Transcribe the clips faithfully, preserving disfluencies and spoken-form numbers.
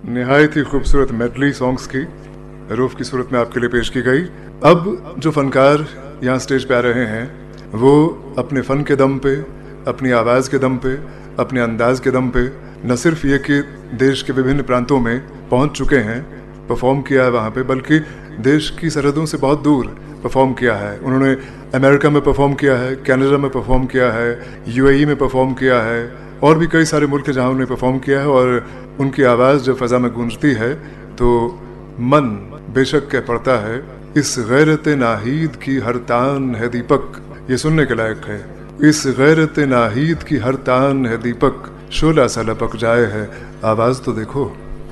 निहायत ही खूबसूरत medley songs की रूफ की सूरत में आपके लिए पेश की गई। अब जो फनकार यहाँ स्टेज पे आ रहे हैं वो अपने फ़न के दम पे, अपनी आवाज़ के दम पे, अपने अंदाज के दम पे न सिर्फ ये कि देश के विभिन्न प्रांतों में पहुँच चुके हैं, परफॉर्म किया है वहाँ पे, बल्कि देश की सरहदों से बहुत दूर परफॉर्म किया है। उन्होंने अमेरिका में परफॉर्म किया है, कनाडा में परफॉर्म किया है, यूएई में परफॉर्म किया है और भी कई सारे मुल्क जहाँ उन्होंने परफॉर्म किया है। और उनकी आवाज़ जब फ़ज़ा में गूंजती है तो मन बेशक कह पड़ता है, इस गैरत नाहीद की हर तान है दीपक। ये सुनने के लायक है। इस गैरत नाहीद की हर तान है दीपक, शोला सा लपक जाए है, आवाज़ तो देखो।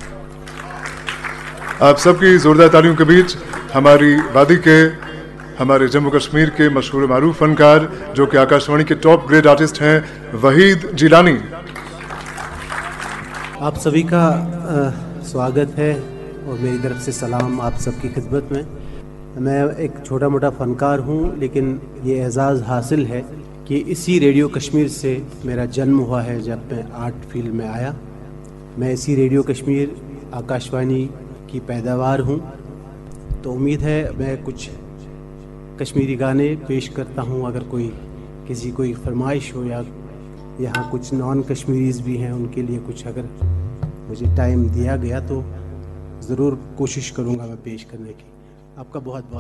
आप सबकी जोरदार तालियों के बीच हमारी वादी के, हमारे जम्मू कश्मीर के मशहूर मारूफ फनकार जो कि आकाशवाणी के टॉप ग्रेड आर्टिस्ट हैं, वहीद जिलानी। आप सभी का आ, स्वागत है और मेरी तरफ से सलाम आप सबकी खिदमत में। मैं एक छोटा मोटा फ़नकार हूँ, लेकिन ये एजाज़ हासिल है कि इसी रेडियो कश्मीर से मेरा जन्म हुआ है। जब मैं आर्ट फील्ड में आया, मैं इसी रेडियो कश्मीर आकाशवाणी की पैदावार हूँ। तो उम्मीद है मैं कुछ कश्मीरी गाने पेश करता हूँ। अगर कोई किसी कोई फरमाइश हो या यहाँ कुछ नॉन कश्मीरीज़ भी हैं, उनके लिए कुछ अगर मुझे टाइम दिया गया तो ज़रूर कोशिश करूँगा मैं पेश करने की। आपका बहुत बहुत